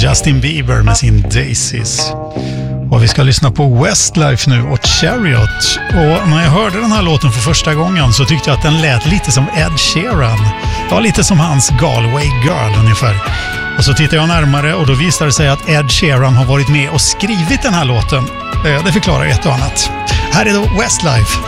Justin Bieber med sin Daisies. Och vi ska lyssna på Westlife nu och Chariot. Och när jag hörde den här låten för första gången så tyckte jag att den lät lite som Ed Sheeran. Ja, lite som hans Galway Girl ungefär. Och så tittade jag närmare och då visade det sig att Ed Sheeran har varit med och skrivit den här låten. Det förklarar ett och annat. Här är då Westlife.